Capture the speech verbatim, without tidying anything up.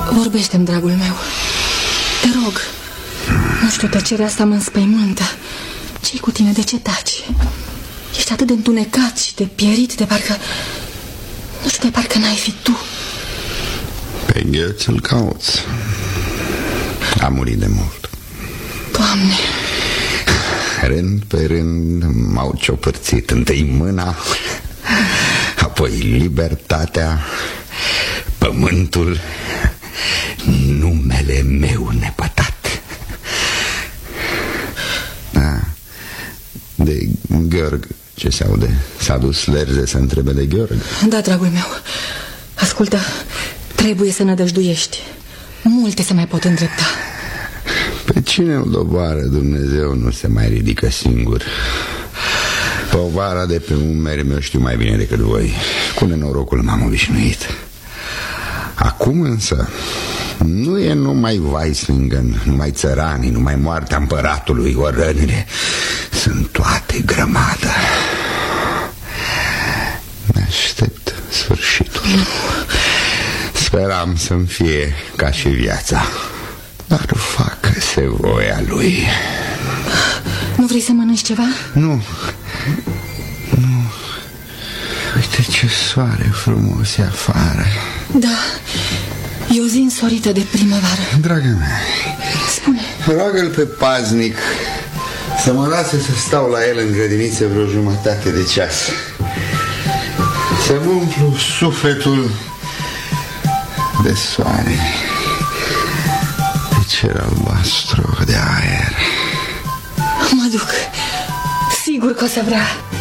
Vorbește-mi, dragul meu. Te rog. Nu știu, tăcerea asta mă înspăimântă. Ce-i cu tine? De ce taci? Ești atât de întunecat și de pierit, de parcă... Nu știu, de parcă n-ai fi tu. Pe Gheț îl cauți. A murit de mult. Doamne! Rând pe rând m-au ciopărțit. Întâi mâna, apoi libertatea, pământul, numele meu nepătat. Da. De Gheorg, ce se aude? S-a dus Lerze să întrebe de Gheorg? Da, dragul meu. Ascultă, trebuie să nădăjduiești. Multe se mai pot îndrepta. Pe cine îl doboară Dumnezeu nu se mai ridică singur. Povara de pe umeri mi-o știu mai bine decât voi. Cu nenorocul m-am obișnuit. Acum însă nu e numai Weislingen, numai țăranii, numai moartea împăratului, o rănile. Sunt toate grămadă. Mi-aștept sfârșitul. Speram să-mi fie ca și viața, dar facă-se voia lui. Nu vrei să mănânci ceva? Nu. Nu. Uite ce soare frumos e afară. Da, e o zi însorită de primăvară. Dragă mea, spune. Roagă-l pe paznic să mă lase să stau la el în grădiniță vreo jumătate de ceas, să-mi umplu sufletul de soare, de cer albastru, de aer. Mă duc. Sigur că o să vrea.